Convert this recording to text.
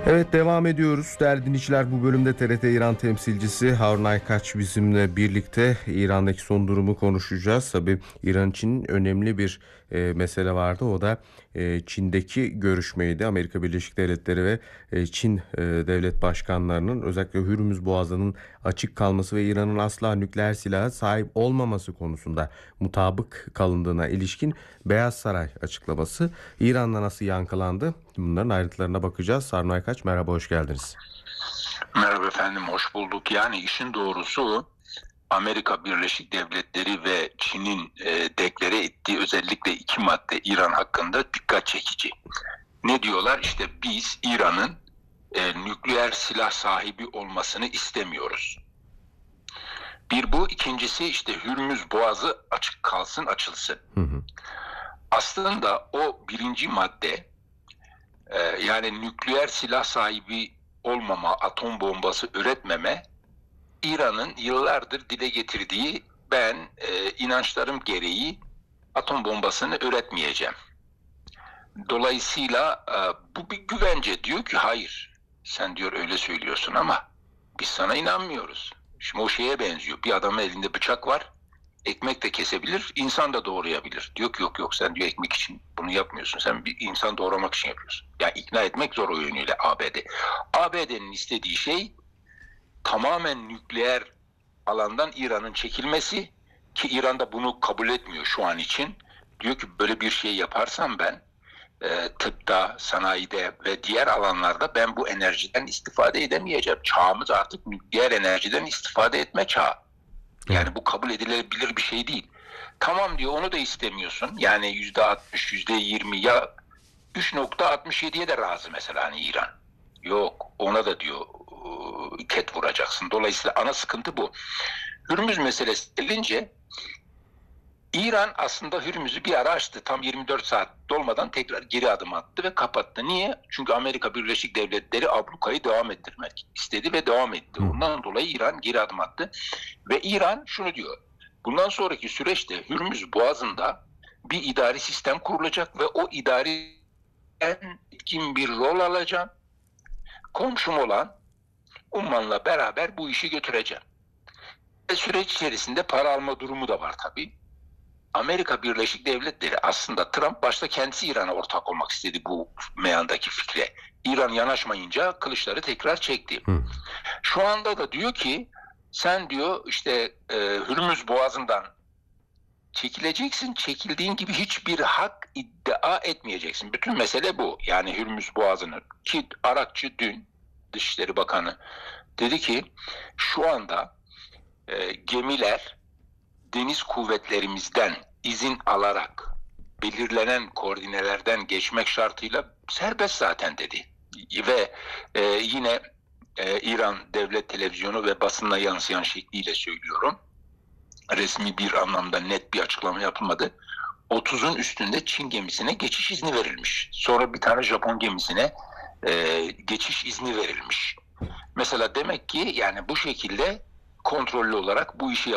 Evet, devam ediyoruz. Değerli dinleyiciler, bu bölümde TRT İran temsilcisi Harun Aykaç bizimle birlikte İran'daki son durumu konuşacağız. Tabii İran için önemli bir mesele vardı. O da Çin'deki görüşmeydi. Amerika Birleşik Devletleri ve Çin devlet başkanlarının özellikle Hürmüz Boğazı'nın açık kalması ve İran'ın asla nükleer silaha sahip olmaması konusunda mutabık kalındığına ilişkin Beyaz Saray açıklaması İran'da nasıl yankılandı? Bunların ayrıntılarına bakacağız. Harun Aykaç, merhaba, hoş geldiniz. Merhaba efendim, hoş bulduk. Yani işin doğrusu Amerika Birleşik Devletleri ve Çin'in deklare ettiği özellikle iki madde İran hakkında dikkat çekici. Ne diyorlar? İşte biz İran'ın nükleer silah sahibi olmasını istemiyoruz. Bir bu, ikincisi işte Hürmüz Boğazı açık kalsın, açılsın. Aslında o birinci madde yani nükleer silah sahibi olmama, atom bombası üretmeme İran'ın yıllardır dile getirdiği ben inançlarım gereği atom bombasını üretmeyeceğim. Dolayısıyla bu bir güvence. Diyor ki hayır sen diyor öyle söylüyorsun ama biz sana inanmıyoruz. Şimdi o şeye benziyor. Bir adamın elinde bıçak var. Ekmek de kesebilir, insan da doğrayabilir. Diyor ki yok sen diyor ekmek için bunu yapmıyorsun. Sen bir insan doğramak için yapıyorsun. Yani ikna etmek zor o yönüyle ABD. ABD'nin istediği şey tamamen nükleer alandan İran'ın çekilmesi ki İran da bunu kabul etmiyor şu an için. Diyor ki böyle bir şey yaparsam ben tıpta, sanayide ve diğer alanlarda ben bu enerjiden istifade edemeyeceğim. Çağımız artık nükleer enerjiden istifade etme çağı. Yani bu kabul edilebilir bir şey değil. Tamam diyor, onu da istemiyorsun. Yani %60, %20 ya 3,67'ye de razı mesela hani İran. Yok, ona da diyor ket vuracaksın. Dolayısıyla ana sıkıntı bu. Hürmüz meselesi gelince İran aslında Hürmüz'ü bir ara açtı. Tam 24 saat dolmadan tekrar geri adım attı ve kapattı. Niye? Çünkü Amerika Birleşik Devletleri ablukayı devam ettirmek istedi ve devam etti. Ondan dolayı İran geri adım attı. Ve İran şunu diyor. Bundan sonraki süreçte Hürmüz Boğazı'nda bir idari sistem kurulacak ve o idari en etkin bir rol alacağım. Komşum olan Umman'la beraber bu işi götüreceğim. Ve süreç içerisinde para alma durumu da var tabii. Amerika Birleşik Devletleri aslında Trump başta kendisi İran'a ortak olmak istedi bu meyandaki fikre. İran yanaşmayınca kılıçları tekrar çekti. Şu anda da diyor ki sen diyor işte Hürmüz Boğazı'ndan çekileceksin. Çekildiğin gibi hiçbir hak iddia etmeyeceksin. Bütün mesele bu. Yani Hürmüz Boğazı'nı ki Arakçı dün Dışişleri Bakanı dedi ki şu anda gemiler deniz kuvvetlerimizden izin alarak belirlenen koordinelerden geçmek şartıyla serbest zaten dedi. Ve yine İran Devlet Televizyonu ve basına yansıyan şekliyle söylüyorum. Resmi bir anlamda net bir açıklama yapılmadı. 30'un üstünde Çin gemisine geçiş izni verilmiş. Sonra bir tane Japon gemisine geçiş izni verilmiş. Mesela demek ki yani bu şekilde kontrollü olarak bu işi